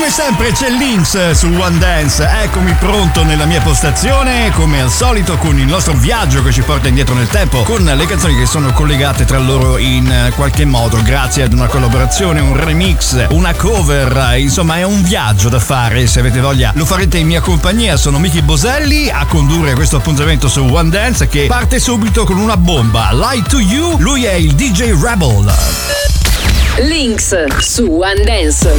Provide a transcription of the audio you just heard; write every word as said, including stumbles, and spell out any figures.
Come sempre c'è Links su One Dance, eccomi pronto nella mia postazione, come al solito con il nostro viaggio che ci porta indietro nel tempo, con le canzoni che sono collegate tra loro in qualche modo, grazie ad una collaborazione, un remix, una cover, insomma è un viaggio da fare, se avete voglia lo farete in mia compagnia. Sono Miki Boselli a condurre questo appuntamento su One Dance che parte subito con una bomba, Lie to You, lui è il D J Rebel. Links su One Dance.